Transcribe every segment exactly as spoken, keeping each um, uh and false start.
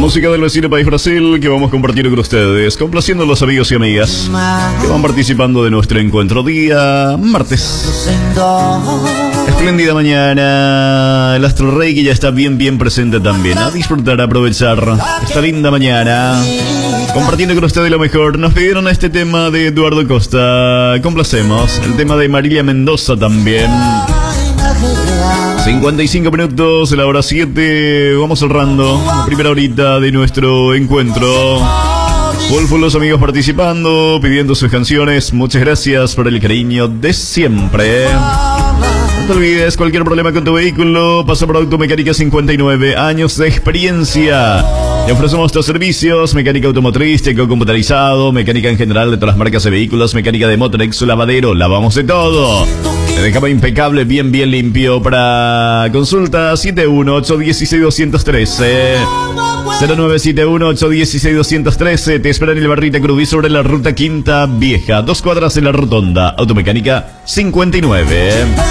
música del vecino país Brasil que vamos compartiendo con ustedes, complaciendo a los amigos y amigas que van participando de nuestro encuentro día martes. Espléndida mañana, el astro rey que ya está bien bien presente también. A disfrutar, a aprovechar esta linda mañana, compartiendo con ustedes lo mejor. Nos pidieron este tema de Eduardo Costa, complacemos. El tema de Marilia Mendoza también. cincuenta y cinco minutos, la hora siete. Vamos cerrando la primera horita de nuestro encuentro. Full, full los amigos participando, pidiendo sus canciones. Muchas gracias por el cariño de siempre. No te olvides, cualquier problema con tu vehículo, pasa por Automecánica cincuenta y nueve, años de experiencia. Te ofrecemos tus servicios: mecánica automotriz, chequeo computarizado, mecánica en general de todas las marcas de vehículos, mecánica de Motorex, lavadero, lavamos de todo. Te dejamos impecable, bien, bien limpio. Para consulta, siete uno ocho uno seis dos uno tres cero nueve siete uno ocho uno seis dos uno tres. Te espera en el Barrita Crudí sobre la ruta Quinta Vieja, dos cuadras en la rotonda. Automecánica cincuenta y nueve.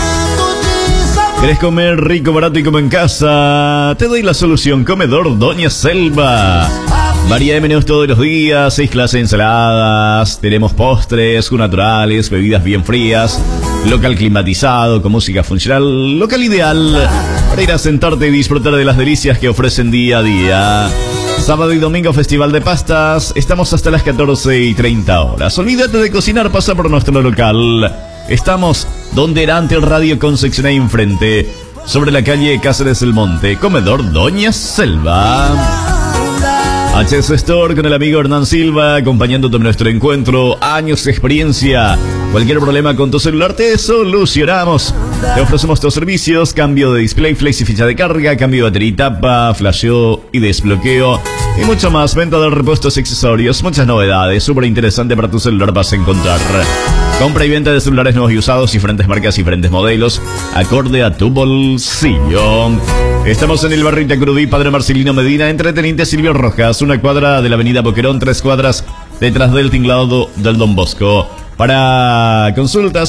¿Querés comer rico, barato y como en casa? Te doy la solución. Comedor Doña Selva. Variedad de menús todos los días, seis clases de ensaladas, tenemos postres, naturales, bebidas bien frías, local climatizado, con música funcional, local ideal para ir a sentarte y disfrutar de las delicias que ofrecen día a día. Sábado y domingo, festival de pastas, estamos hasta las catorce y treinta horas. Olvídate de cocinar, pasa por nuestro local. Estamos donde era antes el Radio Concepción, ahí enfrente, sobre la calle Cáceres del Monte, Comedor Doña Selva. H S Store con el amigo Hernán Silva, acompañándote en nuestro encuentro. Años de experiencia. Cualquier problema con tu celular te solucionamos. Te ofrecemos tus servicios: cambio de display, flex y ficha de carga, cambio de batería y tapa, flasheo y desbloqueo y mucho más. Venta de repuestos y accesorios, muchas novedades, súper interesante para tu celular vas a encontrar. Compra y venta de celulares nuevos y usados, diferentes marcas, diferentes modelos, acorde a tu bolsillo. Estamos en el Barrita Crudí, Padre Marcelino Medina, entre Teniente Silvio Rojas, una cuadra de la avenida Boquerón, tres cuadras detrás del tinglado del Don Bosco. Para consultas